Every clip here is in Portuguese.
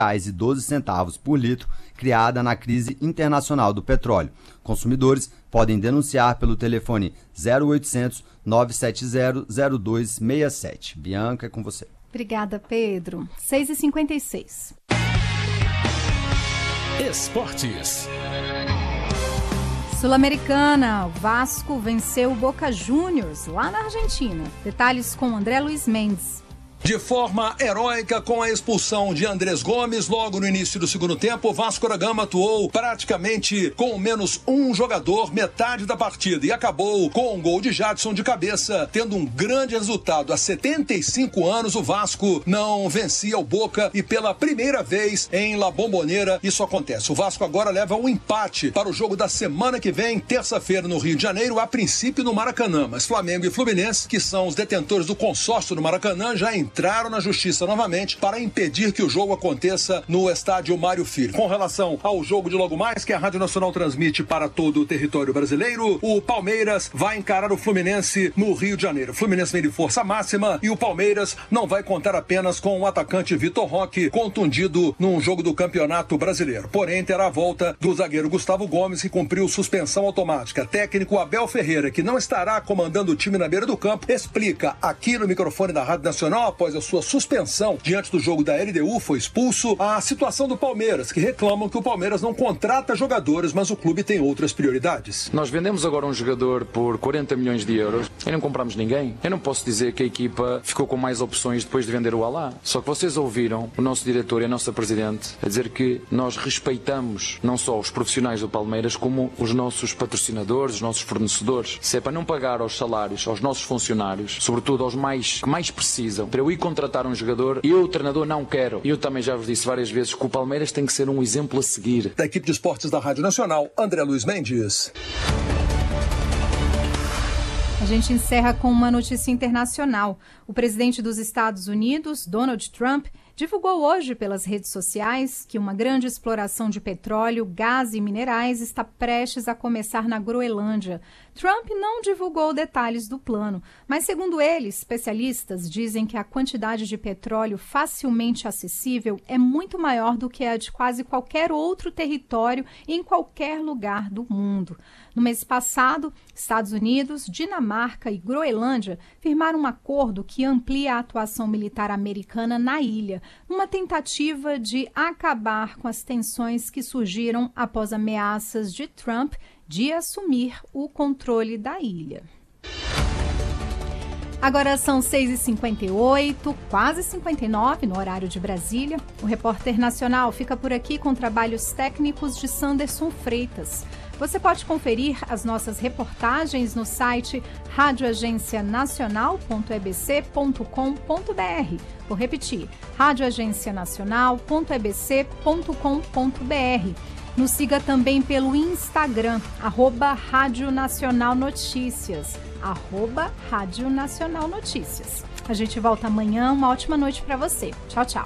R$2,12 por litro, criada na crise internacional do petróleo. Consumidores podem denunciar pelo telefone 0800 970 0267. Bianca, é com você. Obrigada, Pedro. 6h56. Esportes. Sul-Americana, o Vasco venceu o Boca Juniors, lá na Argentina. Detalhes com André Luiz Mendes. De forma heróica, com a expulsão de Andrés Gomes, logo no início do segundo tempo, o Vasco da Gama atuou praticamente com menos um jogador, metade da partida, e acabou com um gol de Jadson de cabeça, tendo um grande resultado. Há 75 anos, o Vasco não vencia o Boca e pela primeira vez em La Bombonera isso acontece. O Vasco agora leva um empate para o jogo da semana que vem, terça-feira, no Rio de Janeiro, a princípio no Maracanã. Mas Flamengo e Fluminense, que são os detentores do consórcio do Maracanã, já entraram na justiça novamente para impedir que o jogo aconteça no estádio Mário Filho. Com relação ao jogo de logo mais, que a Rádio Nacional transmite para todo o território brasileiro, o Palmeiras vai encarar o Fluminense no Rio de Janeiro. O Fluminense vem de força máxima e o Palmeiras não vai contar apenas com o atacante Vitor Roque, contundido num jogo do Campeonato Brasileiro. Porém, terá a volta do zagueiro Gustavo Gomes, que cumpriu suspensão automática. Técnico Abel Ferreira, que não estará comandando o time na beira do campo, explica aqui no microfone da Rádio Nacional, após a sua suspensão diante do jogo da LDU, foi expulso, a situação do Palmeiras, que reclamam que o Palmeiras não contrata jogadores, mas o clube tem outras prioridades. Nós vendemos agora um jogador por 40 milhões de euros e não compramos ninguém. Eu não posso dizer que a equipa ficou com mais opções depois de vender o Alá. Só que vocês ouviram o nosso diretor e a nossa presidente a dizer que nós respeitamos não só os profissionais do Palmeiras, como os nossos patrocinadores, os nossos fornecedores. Se é para não pagar aos salários, aos nossos funcionários, sobretudo aos que mais precisam, para eu ir contratar um jogador, eu, o treinador, não quero. Eu também já vos disse várias vezes que o Palmeiras tem que ser um exemplo a seguir. Da equipe de esportes da Rádio Nacional, André Luiz Mendes. A gente encerra com uma notícia internacional. O presidente dos Estados Unidos, Donald Trump, divulgou hoje pelas redes sociais que uma grande exploração de petróleo, gás e minerais está prestes a começar na Groenlândia. Trump não divulgou detalhes do plano, mas, segundo ele, especialistas dizem que a quantidade de petróleo facilmente acessível é muito maior do que a de quase qualquer outro território em qualquer lugar do mundo. No mês passado, Estados Unidos, Dinamarca e Groenlândia firmaram um acordo que amplia a atuação militar americana na ilha, numa tentativa de acabar com as tensões que surgiram após ameaças de Trump de assumir o controle da ilha. Agora são 6h58, quase 59 no horário de Brasília. O Repórter Nacional fica por aqui com trabalhos técnicos de Sanderson Freitas. Você pode conferir as nossas reportagens no site radioagencianacional.ebc.com.br. Vou repetir, radioagencianacional.ebc.com.br. Nos siga também pelo Instagram, @Rádio Nacional Notícias, @Rádio Nacional Notícias. A gente volta amanhã, uma ótima noite para você. Tchau, tchau.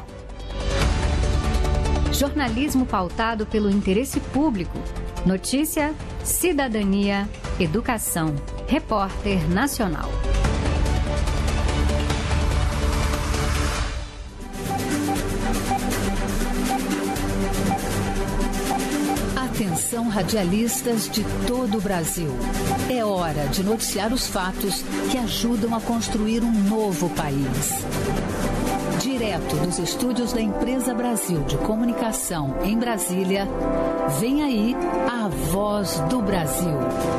Jornalismo pautado pelo interesse público. Notícia, cidadania, educação. Repórter Nacional. Atenção, radialistas de todo o Brasil. É hora de noticiar os fatos que ajudam a construir um novo país. Direto dos estúdios da Empresa Brasil de Comunicação, em Brasília, vem aí a Voz do Brasil.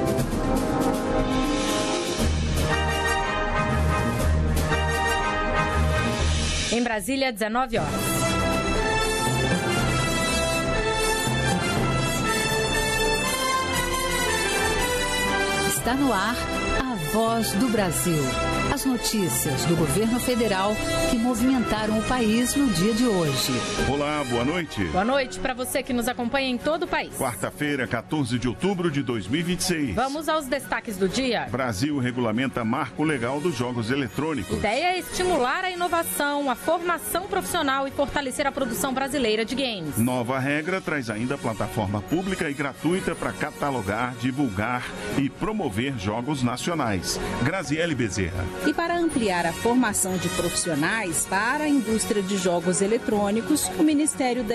Em Brasília, 19 horas. Está no ar a Voz do Brasil. As notícias do governo federal que movimentaram o país no dia de hoje. Olá, boa noite. Boa noite para você que nos acompanha em todo o país. Quarta-feira, 14 de outubro de 2026. Vamos aos destaques do dia. Brasil regulamenta marco legal dos jogos eletrônicos. Ideia é estimular a inovação, a formação profissional e fortalecer a produção brasileira de games. Nova regra traz ainda plataforma pública e gratuita para catalogar, divulgar e promover jogos nacionais. Graziele Bezerra. E para ampliar a formação de profissionais para a indústria de jogos eletrônicos, o Ministério da